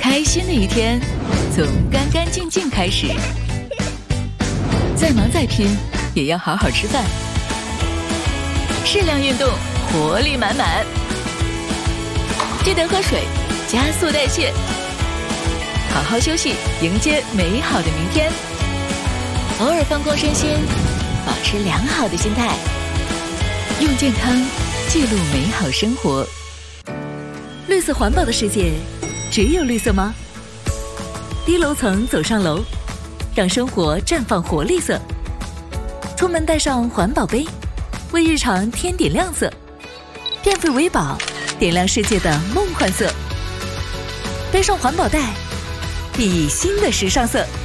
开心的一天从干干净净开始，再忙再拼也要好好吃饭，适量运动，活力满满。记得喝水，加速代谢，好好休息，迎接美好的明天。偶尔放空身心，保持良好的心态，用健康记录美好生活。绿色环保的世界，只有绿色吗？低楼层走上楼，让生活绽放活力色。出门带上环保杯，为日常添点亮色。变废为宝，点亮世界的梦幻色。背上环保袋，熠熠新的时尚色。